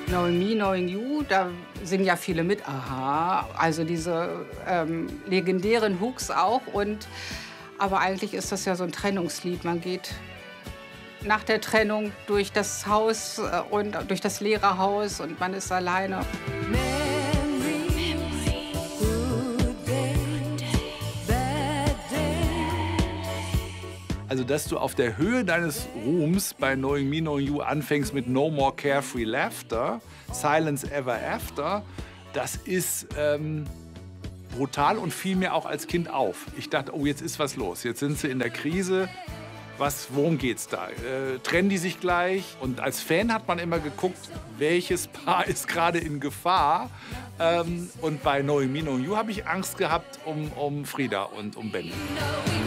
Knowing Me, Knowing You, da singen ja viele mit. Aha, also diese legendären Hooks auch. Aber eigentlich ist das ja so ein Trennungslied. Man geht nach der Trennung durch das Haus und durch das leere Haus und man ist alleine. Also, dass du auf der Höhe deines Ruhms bei Knowing Me, Knowing You anfängst mit No More Carefree Laughter, Silence Ever After, das ist brutal und fiel mir auch als Kind auf. Ich dachte, oh, jetzt ist was los. Jetzt sind sie in der Krise. Worum geht's da? Trennen die sich gleich? Und als Fan hat man immer geguckt, welches Paar ist gerade in Gefahr. Und bei Knowing Me, Knowing You habe ich Angst gehabt um Frieda und um Ben.